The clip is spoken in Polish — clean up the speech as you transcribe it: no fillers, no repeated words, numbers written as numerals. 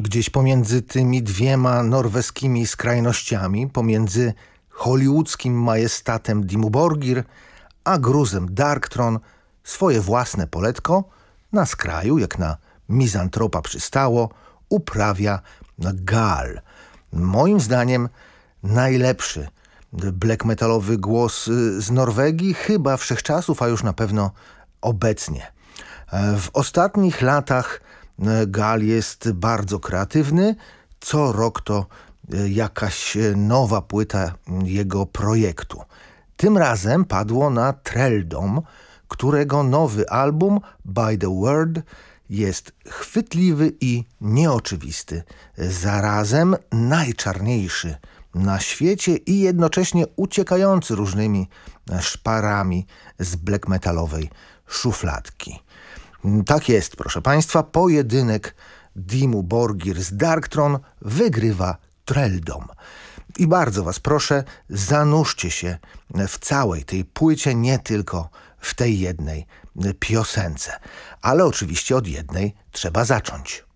gdzieś pomiędzy tymi dwiema norweskimi skrajnościami, pomiędzy hollywoodzkim majestatem Dimmu Borgir a gruzem Darkthrone, swoje własne poletko na skraju, jak na mizantropa przystało, uprawia Gal. Moim zdaniem najlepszy black metalowy głos z Norwegii, chyba wszechczasów, a już na pewno obecnie. W ostatnich latach Gal jest bardzo kreatywny. Co rok to jakaś nowa płyta jego projektu. Tym razem padło na Trelldom, którego nowy album By the Word jest chwytliwy i nieoczywisty, zarazem najczarniejszy na świecie i jednocześnie uciekający różnymi szparami z black metalowej szufladki. Tak jest, proszę Państwa, pojedynek Dimmu Borgir z Darkthrone wygrywa Trelldom. I bardzo Was proszę, zanurzcie się w całej tej płycie, nie tylko w tej jednej piosence. Ale oczywiście od jednej trzeba zacząć.